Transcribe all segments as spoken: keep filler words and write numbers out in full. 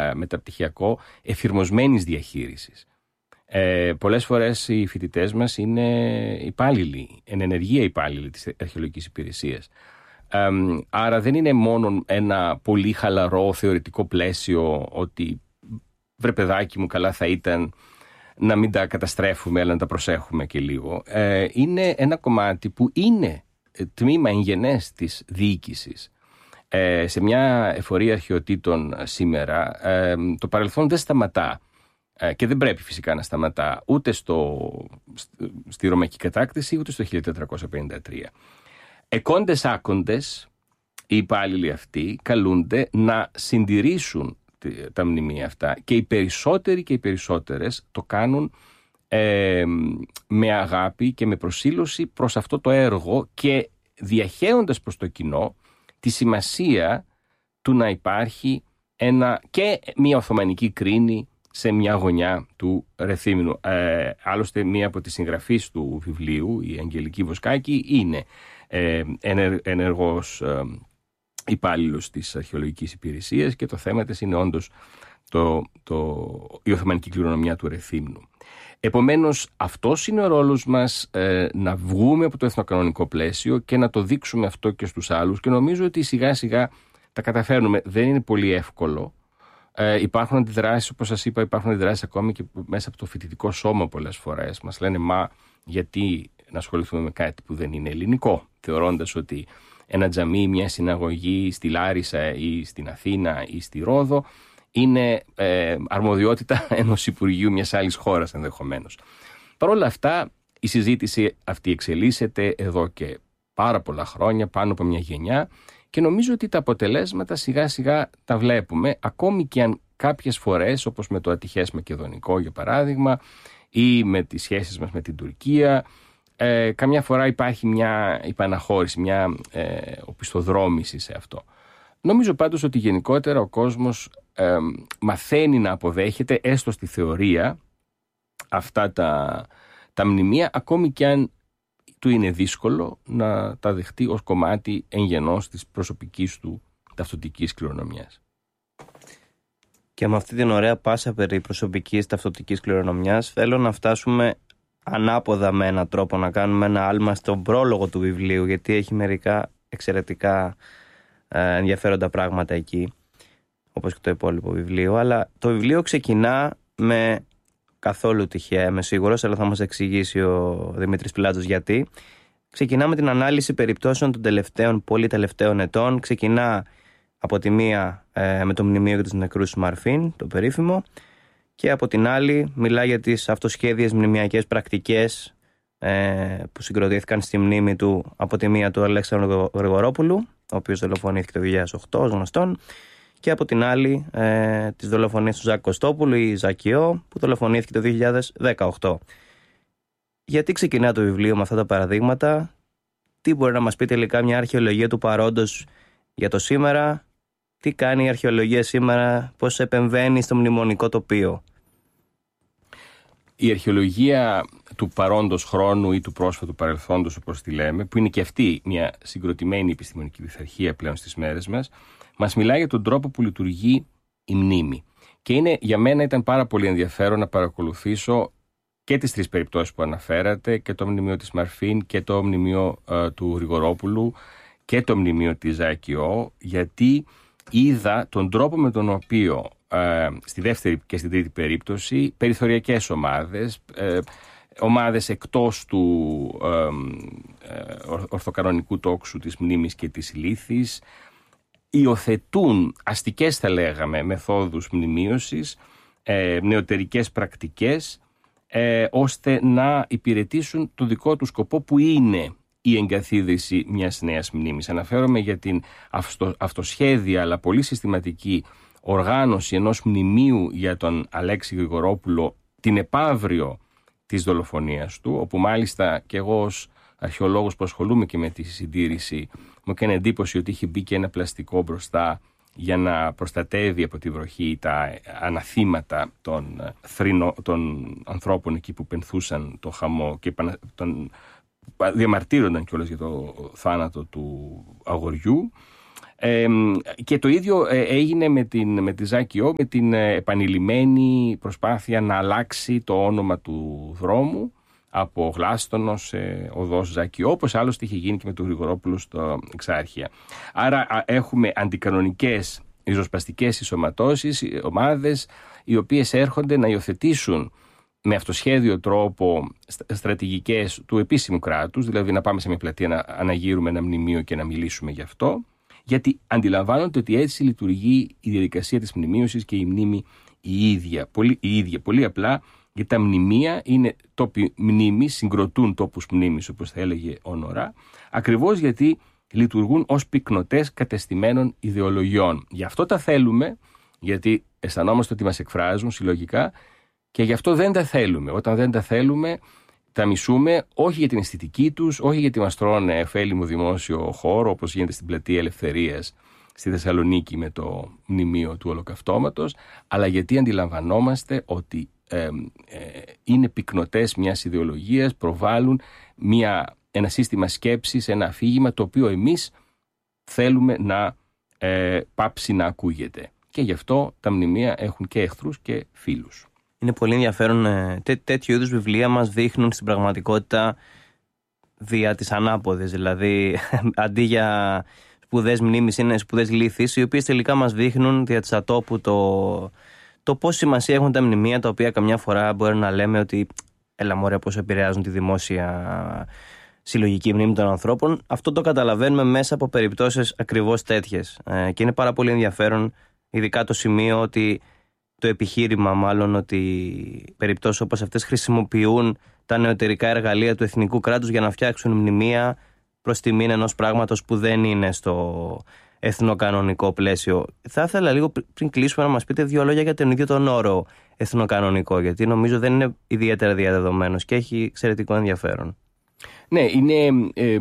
μεταπτυχιακό εφηρμοσμένης διαχείρισης. Ε, πολλές φορές οι φοιτητές μας είναι υπάλληλοι, εν ενεργεία υπάλληλοι της αρχαιολογικής υπηρεσίας. Ε, άρα δεν είναι μόνο ένα πολύ χαλαρό θεωρητικό πλαίσιο ότι βρε παιδάκι μου, καλά θα ήταν να μην τα καταστρέφουμε αλλά να τα προσέχουμε και λίγο. Ε, είναι ένα κομμάτι που είναι τμήμα εγγενές της διοίκησης. Ε, σε μια εφορία αρχαιοτήτων σήμερα ε, το παρελθόν δεν σταματά ε, και δεν πρέπει φυσικά να σταματά ούτε στο, στη Ρωμαϊκή κατάκτηση ούτε στο χίλια τετρακόσια πενήντα τρία. Εκόντες άκοντες οι υπάλληλοι αυτοί καλούνται να συντηρήσουν τα μνημεία αυτά και οι περισσότεροι και οι περισσότερες το κάνουν ε, με αγάπη και με προσήλωση προς αυτό το έργο και διαχέοντας προς το κοινό τη σημασία του να υπάρχει ένα, και μια Οθωμανική κρίνη σε μια γωνιά του Ρεθύμνου. Ε, άλλωστε μία από τις συγγραφείς του βιβλίου, η Αγγελική Βοσκάκη, είναι ε, ενεργ, ενεργός ε, υπάλληλος της αρχαιολογικής υπηρεσίας και το θέμα της είναι όντως το, το, η Οθωμανική κληρονομιά του Ρεθύμνου. Επομένως, αυτός είναι ο ρόλος μας, ε, να βγούμε από το εθνοκανονικό πλαίσιο και να το δείξουμε αυτό και στους άλλους και νομίζω ότι σιγά σιγά τα καταφέρνουμε. Δεν είναι πολύ εύκολο. Ε, υπάρχουν αντιδράσεις, όπως σας είπα, υπάρχουν αντιδράσεις ακόμη και μέσα από το φοιτητικό σώμα πολλές φορές. Μας λένε, μα γιατί να ασχοληθούμε με κάτι που δεν είναι ελληνικό, θεωρώντας ότι ένα τζαμί, μια συναγωγή στη Λάρισα ή στην Αθήνα ή στη Ρόδο είναι ε, αρμοδιότητα ενός Υπουργείου μιας άλλης χώρας ενδεχομένως. Παρ' όλα αυτά, η συζήτηση αυτή εξελίσσεται εδώ και πάρα πολλά χρόνια, πάνω από μια γενιά και νομίζω ότι τα αποτελέσματα σιγά σιγά τα βλέπουμε, ακόμη και αν κάποιες φορές, όπως με το ατυχές Μακεδονικό για παράδειγμα ή με τις σχέσεις μας με την Τουρκία, ε, καμιά φορά υπάρχει μια υπαναχώρηση, μια ε, οπισθοδρόμηση σε αυτό. Νομίζω πάντως ότι γενικότερα ο κόσμος ε, μαθαίνει να αποδέχεται έστω στη θεωρία αυτά τα, τα μνημεία, ακόμη και αν του είναι δύσκολο να τα δεχτεί ως κομμάτι εγγενώς της προσωπικής του ταυτοτικής κληρονομιάς. Και με αυτή την ωραία πάσα περί προσωπικής ταυτοτικής κληρονομιάς θέλω να φτάσουμε ανάποδα με έναν τρόπο, να κάνουμε ένα άλμα στον πρόλογο του βιβλίου, γιατί έχει μερικά εξαιρετικά ε, ενδιαφέροντα πράγματα εκεί, όπως και το υπόλοιπο βιβλίο. Αλλά το βιβλίο ξεκινά με, καθόλου τυχαία είμαι σίγουρος, αλλά θα μας εξηγήσει ο Δημήτρης Πιλάτος γιατί. Ξεκινά με την ανάλυση περιπτώσεων των τελευταίων, πολύ τελευταίων ετών. Ξεκινά από τη μία ε, με το μνημείο για τους νεκρούς του Μαρφίν, το περίφημο, και από την άλλη μιλά για τις αυτοσχέδιες μνημιακές πρακτικές ε, που συγκροτήθηκαν στη μνήμη του, από τη μία του Αλέξανδρου Γρηγορόπουλου, ο οποίος δολοφονήθηκε το δύο χιλιάδες οκτώ ως γνωστόν, και από την άλλη ε, τις δολοφονίες του Ζάκη Κωστόπουλου ή Ζακιό, που δολοφονήθηκε το δύο χιλιάδες δεκαοκτώ. Γιατί ξεκινά το βιβλίο με αυτά τα παραδείγματα, τι μπορεί να μας πει τελικά μια αρχαιολογία του παρόντος για το σήμερα, τι κάνει η αρχαιολογία σήμερα, πώς επεμβαίνει στο μνημονικό τοπίο? Η αρχαιολογία του παρόντος χρόνου ή του πρόσφατου παρελθόντος, όπως τη λέμε, που είναι και αυτή μια συγκροτημένη επιστημονική πειθαρχία πλέον στις μέρες μας, μας μιλάει για τον τρόπο που λειτουργεί η μνήμη. Και είναι, για μένα ήταν πάρα πολύ ενδιαφέρον να παρακολουθήσω και τις τρεις περιπτώσεις που αναφέρατε, και το μνημείο της Μαρφίν και το μνημείο ε, του Γρηγορόπουλου και το μνημείο της Ζακιό, γιατί είδα τον τρόπο με τον οποίο ε, στη δεύτερη και στην τρίτη περίπτωση περιθωριακές ομάδες, ε, ομάδες εκτός του ε, ε, ορθοκανονικού τόξου της μνήμης και της λύθης υιοθετούν αστικές, θα λέγαμε, μεθόδους μνημείωσης, ε, νεωτερικές πρακτικές, ε, ώστε να υπηρετήσουν το δικό του σκοπό, που είναι η εγκαθίδρυση μιας νέας μνήμης. Αναφέρομαι για την αυτο, αυτοσχέδια αλλά πολύ συστηματική οργάνωση ενός μνημείου για τον Αλέξη Γρηγορόπουλο την επαύριο της δολοφονίας του, όπου μάλιστα και εγώ ως αρχαιολόγος που ασχολούμαι και με τη συντήρηση μου έκανε εντύπωση ότι είχε μπει και ένα πλαστικό μπροστά για να προστατεύει από τη βροχή τα αναθήματα των, θρηνο, των ανθρώπων εκεί που πενθούσαν το χαμό και τον διαμαρτύρονταν κιόλας για το θάνατο του αγοριού. Ε, και το ίδιο έγινε με, την, με τη ΖΑΚΙΟ, με την επανειλημμένη προσπάθεια να αλλάξει το όνομα του δρόμου από Γλάστονο σε οδός ΖΑΚΙΟ, όπως άλλωστε είχε γίνει και με τον Γρηγορόπουλο στο Εξάρχεια. Άρα έχουμε αντικανονικές ριζοσπαστικές ενσωματώσεις, ομάδες, οι οποίες έρχονται να υιοθετήσουν με αυτοσχέδιο τρόπο στρατηγικές του επίσημου κράτους, δηλαδή να πάμε σε μια πλατεία να αναγείρουμε ένα μνημείο και να μιλήσουμε γι' αυτό, γιατί αντιλαμβάνονται ότι έτσι λειτουργεί η διαδικασία της μνημείωσης και η μνήμη η ίδια. Πολύ, η ίδια. Πολύ απλά, γιατί τα μνημεία είναι τόποι μνήμης, συγκροτούν τόπους μνήμης, όπως θα έλεγε ο Νορά, ακριβώς γιατί λειτουργούν ως πυκνοτές κατεστημένων ιδεολογιών. Γι' αυτό τα θέλουμε, γιατί αισθανόμαστε ότι μας εκφράζουν συλλογικά, και γι' αυτό δεν τα θέλουμε. Όταν δεν τα θέλουμε, τα μισούμε, όχι για την αισθητική τους, όχι γιατί μας τρώνε εφέλιμο δημόσιο χώρο, όπως γίνεται στην Πλατεία Ελευθερίας στη Θεσσαλονίκη με το μνημείο του Ολοκαυτώματος, αλλά γιατί αντιλαμβανόμαστε ότι ε, ε, είναι πυκνοτές μιας ιδεολογίας, προβάλλουν μια, ένα σύστημα σκέψης, ένα αφήγημα το οποίο εμείς θέλουμε να ε, πάψει να ακούγεται. Και γι' αυτό τα μνημεία έχουν και εχθρούς και φίλους. Είναι πολύ ενδιαφέρον. Τέ, τέτοιου είδους βιβλία μας δείχνουν στην πραγματικότητα δια τις ανάποδες. Δηλαδή, αντί για σπουδές μνήμης, είναι σπουδές λύθης, οι οποίες τελικά μας δείχνουν δια της ατόπου το, το πόση σημασία έχουν τα μνημεία, τα οποία καμιά φορά μπορεί να λέμε ότι έλα μωρέ πώς επηρεάζουν τη δημόσια συλλογική μνήμη των ανθρώπων. Αυτό το καταλαβαίνουμε μέσα από περιπτώσεις ακριβώς τέτοιες. Ε, και είναι πάρα πολύ ενδιαφέρον, ειδικά το σημείο ότι το επιχείρημα μάλλον ότι περιπτώσεις όπως αυτές χρησιμοποιούν τα νεωτερικά εργαλεία του εθνικού κράτους για να φτιάξουν μνημεία προς τιμήν ενός πράγματος που δεν είναι στο εθνοκανονικό πλαίσιο. Θα ήθελα λίγο πριν κλείσουμε να μας πείτε δύο λόγια για τον ίδιο τον όρο εθνοκανονικό, γιατί νομίζω δεν είναι ιδιαίτερα διαδεδομένος και έχει εξαιρετικό ενδιαφέρον. Ναι, είναι... Ε...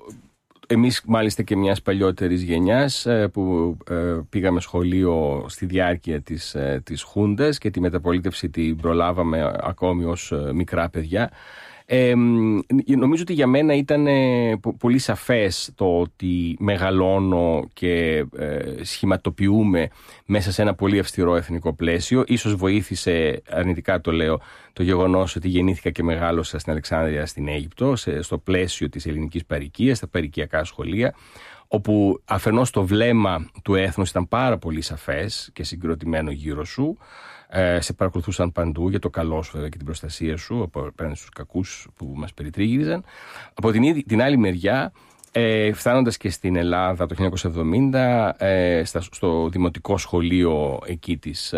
Εμείς μάλιστα και μιας παλιότερης γενιάς που ε, πήγαμε σχολείο στη διάρκεια της, ε, της Χούντας και τη μεταπολίτευση την προλάβαμε ακόμη ως ε, μικρά παιδιά. Ε, νομίζω ότι για μένα ήταν ε, πολύ σαφές το ότι μεγαλώνω και ε, σχηματοποιούμε μέσα σε ένα πολύ αυστηρό εθνικό πλαίσιο. Ίσως βοήθησε, αρνητικά το λέω, το γεγονός ότι γεννήθηκα και μεγάλωσα στην Αλεξάνδρεια στην Αίγυπτο, σε, στο πλαίσιο της ελληνικής παροικίας, στα παροικιακά σχολεία, όπου αφενός το βλέμμα του έθνους ήταν πάρα πολύ σαφές και συγκροτημένο γύρω σου. Ε, σε παρακολουθούσαν παντού για το καλό σου βέβαια και την προστασία σου απέναντι στους κακούς που μας περιτρίγυριζαν. Από την, την άλλη μεριά, ε, φτάνοντας και στην Ελλάδα το χίλια εννιακόσια εβδομήντα, ε, στα, στο δημοτικό σχολείο εκεί της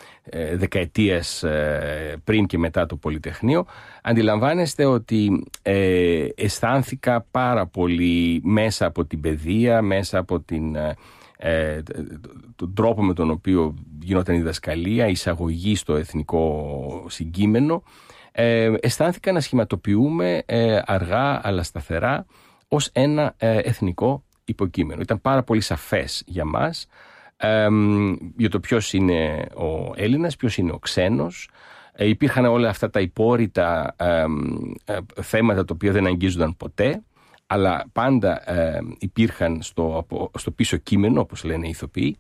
ε, δεκαετίας ε, πριν και μετά το Πολυτεχνείο, αντιλαμβάνεστε ότι ε, αισθάνθηκα πάρα πολύ μέσα από την παιδεία, μέσα από την... Ε, Ε, τον τρόπο με τον οποίο γινόταν η διδασκαλία, η εισαγωγή στο εθνικό συγκείμενο, ε, αισθάνθηκα να σχηματοποιούμε ε, αργά αλλά σταθερά ως ένα ε, εθνικό υποκείμενο. Ήταν πάρα πολύ σαφές για μας ε, για το ποιος είναι ο Έλληνας, ποιος είναι ο ξένος. Ε, υπήρχαν όλα αυτά τα υπόρρητα ε, ε, θέματα τα οποία δεν αγγίζονταν ποτέ, αλλά πάντα ε, υπήρχαν στο, στο πίσω κείμενο, όπως λένε οι ηθοποιοί.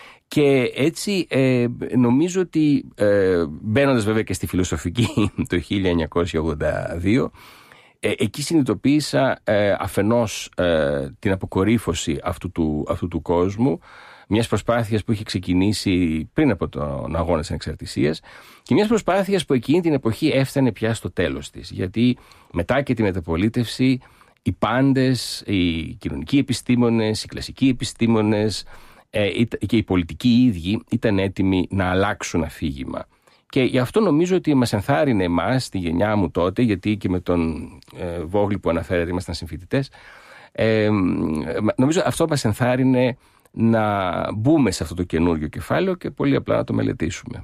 Και έτσι ε, νομίζω ότι ε, μπαίνοντας βέβαια και στη φιλοσοφική το χίλια εννιακόσια ογδόντα δύο, ε, εκεί συνειδητοποίησα ε, αφενός ε, την αποκορύφωση αυτού του, αυτού του κόσμου, μιας προσπάθειας που είχε ξεκινήσει πριν από τον αγώνα της ανεξαρτησίας και μιας προσπάθειας που εκείνη την εποχή έφτανε πια στο τέλος της. Γιατί μετά και τη μεταπολίτευση, οι πάντες, οι κοινωνικοί επιστήμονες, οι κλασικοί επιστήμονες ε, και οι πολιτικοί οι ίδιοι ήταν έτοιμοι να αλλάξουν αφήγημα. Και γι' αυτό νομίζω ότι μας ενθάρρυνε εμάς, τη γενιά μου τότε, γιατί και με τον ε, Βόγλη που αναφέρατε ήμασταν συμφοιτητές, ε, νομίζω αυτό μας ενθάρρυνε να μπούμε σε αυτό το καινούργιο κεφάλαιο και πολύ απλά να το μελετήσουμε.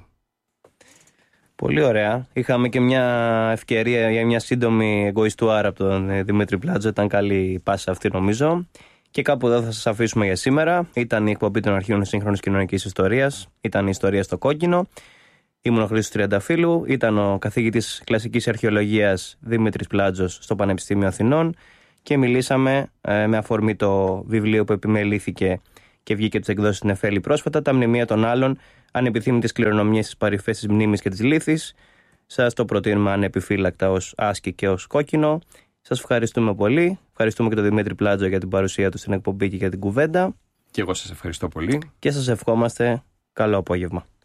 Πολύ ωραία. Είχαμε και μια ευκαιρία για μια σύντομη εγωιστουάρα από τον Δημήτρη Πλάτζο. Ήταν καλή πάσα αυτή νομίζω. Και κάπου εδώ θα σας αφήσουμε για σήμερα. Ήταν η εκπομπή των αρχείων σύγχρονης κοινωνικής ιστορίας. Ήταν η ιστορία στο κόκκινο. Ήμουν ο Χρήστος Τριανταφύλου. Ήταν ο καθηγητής κλασικής αρχαιολογίας Δημήτρης Πλάτζος στο Πανεπιστήμιο Αθηνών. Και μιλήσαμε ε, με αφορμή το βιβλίο που επιμελήθηκε και βγήκε τις εκδόσεις στην Νεφέλη πρόσφατα, τα μνημεία των άλλων, ανεπιθύμητες κληρονομιές στις παρυφές της μνήμης και της λύθης. Σας το προτείνουμε ανεπιφύλακτα ως άσκη και ως κόκκινο. Σας ευχαριστούμε πολύ. Ευχαριστούμε και τον Δημήτρη Πλάτζο για την παρουσία του στην εκπομπή και για την κουβέντα. Και εγώ σας ευχαριστώ πολύ. Και σας ευχόμαστε καλό απόγευμα.